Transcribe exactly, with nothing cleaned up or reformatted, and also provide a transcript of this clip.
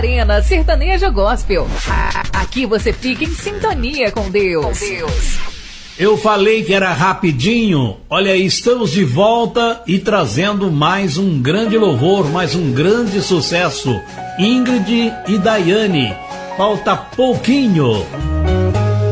Arena Sertaneja Gospel. Aqui você fica em sintonia com Deus. Com Deus. Eu falei que era rapidinho. Olha aí, estamos de volta e trazendo mais um grande louvor, mais um grande sucesso. Ingrid e Daiane. Falta pouquinho.